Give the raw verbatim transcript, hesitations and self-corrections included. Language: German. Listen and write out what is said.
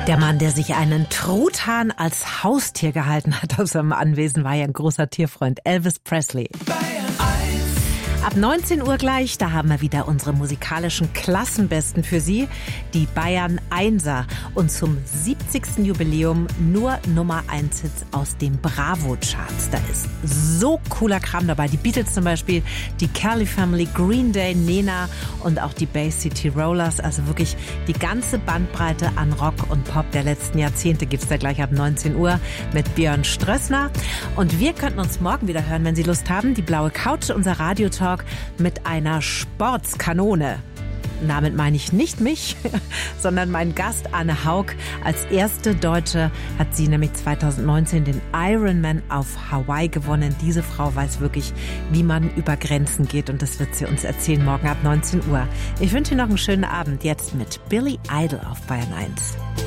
Der Mann, der sich einen Truthahn als Haustier gehalten hat aus seinem Anwesen, war ja ein großer Tierfreund, Elvis Presley. Ab neunzehn Uhr gleich, da haben wir wieder unsere musikalischen Klassenbesten für Sie, die Bayern Einser. Und zum siebzigsten Jubiläum nur Nummer eins Hits aus den Bravo-Charts. Da ist so cooler Kram dabei. Die Beatles zum Beispiel, die Kelly Family, Green Day, Nena und auch die Bay City Rollers. Also wirklich die ganze Bandbreite an Rock und Pop der letzten Jahrzehnte gibt's da gleich ab neunzehn Uhr mit Björn Strössner. Und wir könnten uns morgen wieder hören, wenn Sie Lust haben. Die blaue Couch, unser Radiotalk mit einer Sportskanone. Damit meine ich nicht mich, sondern meinen Gast Anne Haug. Als erste Deutsche hat sie nämlich zweitausendneunzehn den Ironman auf Hawaii gewonnen. Diese Frau weiß wirklich, wie man über Grenzen geht, und das wird sie uns erzählen morgen ab neunzehn Uhr. Ich wünsche Ihnen noch einen schönen Abend, jetzt mit Billy Idol auf Bayern eins.